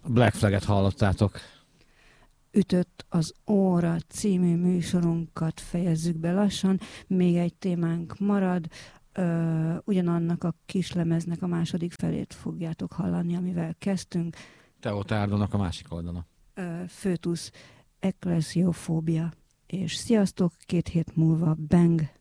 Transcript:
Black Flag-et hallottátok. Ütött az óra című műsorunkat fejezzük be lassan. Még egy témánk marad. Ugyanannak a kislemeznek a második felét fogjátok hallani, amivel kezdtünk. Teotárdónak a másik oldala. Fötusz, ekklesiofóbia. És sziasztok, 2 hét múlva Bang!